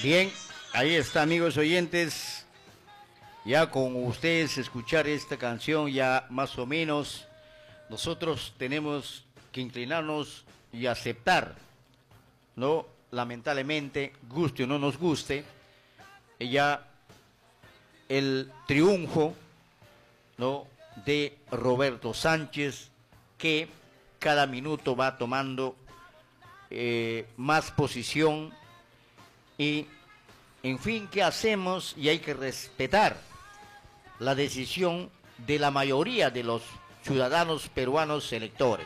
Bien, ahí está, amigos oyentes. Ya con ustedes escuchar esta canción, ya más o menos nosotros tenemos que inclinarnos y aceptar, ¿no? Lamentablemente, guste o no nos guste, ya el triunfo, ¿no?, de Roberto Sánchez, que cada minuto va tomando más posición y, en fin, ¿qué hacemos? Y hay que respetar la decisión de la mayoría de los ciudadanos peruanos electores.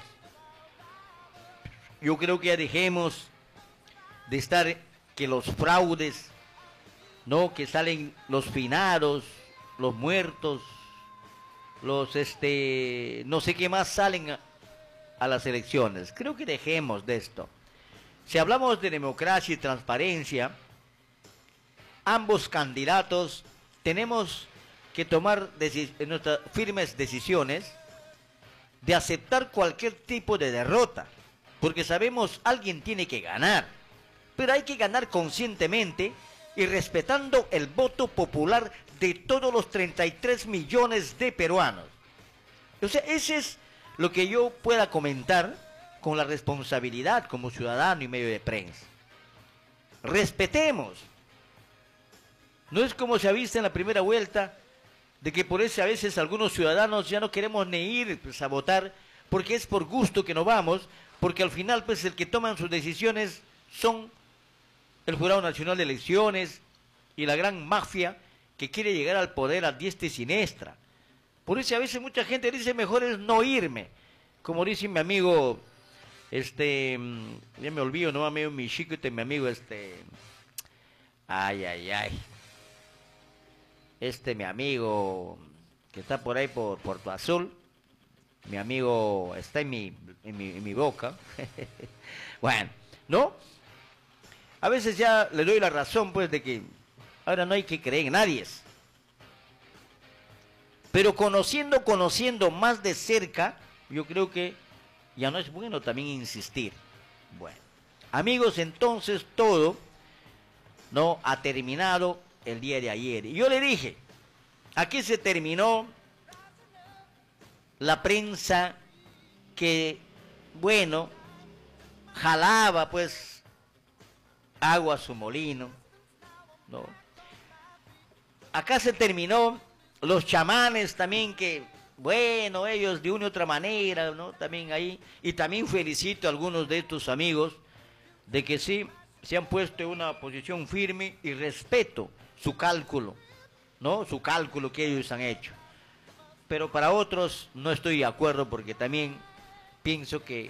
Yo creo que ya dejemos de estar que los fraudes, ¿no?, que salen los finados, los muertos, los no sé qué más salen a las elecciones. Creo que dejemos de esto. Si hablamos de democracia y transparencia, ambos candidatos tenemos que tomar nuestras firmes decisiones de aceptar cualquier tipo de derrota, porque sabemos alguien tiene que ganar, pero hay que ganar conscientemente y respetando el voto popular de todos los 33 millones de peruanos. O sea, ese es lo que yo pueda comentar con la responsabilidad como ciudadano y medio de prensa. Respetemos. No es como se ha visto en la primera vuelta, de que por eso a veces algunos ciudadanos ya no queremos ni ir pues, a votar, porque es por gusto que no vamos, porque al final pues el que toman sus decisiones son el Jurado Nacional de Elecciones y la gran mafia que quiere llegar al poder a diestra y siniestra. Por eso a veces mucha gente dice mejor es no irme, como dice mi amigo, ya me olvido, no amigo mi chico, mi amigo ay, mi amigo que está por ahí por Puerto Azul, mi amigo está en mi boca. Bueno, ¿no? A veces ya le doy la razón, pues, de que ahora no hay que creer en nadie. Pero conociendo más de cerca, yo creo que ya no es bueno también insistir. Bueno, amigos, entonces todo, ¿no?, ha terminado el día de ayer. Y yo le dije, aquí se terminó la prensa que, bueno, jalaba pues agua a su molino, ¿no? Acá se terminó los chamanes también que, bueno, ellos de una u otra manera, ¿no?, también ahí, y también felicito a algunos de estos amigos de que sí, se han puesto en una posición firme y respeto su cálculo, ¿no?, su cálculo que ellos han hecho. Pero para otros no estoy de acuerdo porque también pienso que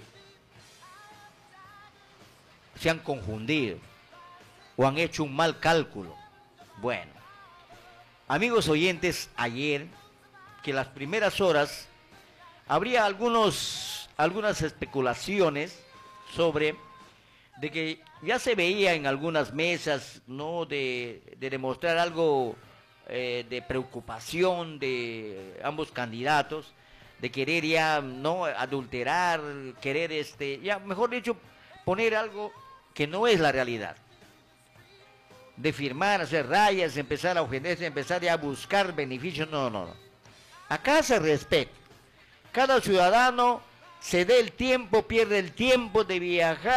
se han confundido o han hecho un mal cálculo. Bueno, amigos oyentes, ayer, que las primeras horas habría algunas especulaciones sobre de que ya se veía en algunas mesas, ¿no?, de demostrar algo de preocupación de ambos candidatos, de querer ya no adulterar, querer ya mejor dicho poner algo que no es la realidad, de firmar, hacer rayas, empezar a ofenderse, empezar ya a buscar beneficios. No. Acá se respeta. Cada ciudadano se dé el tiempo, pierde el tiempo de viajar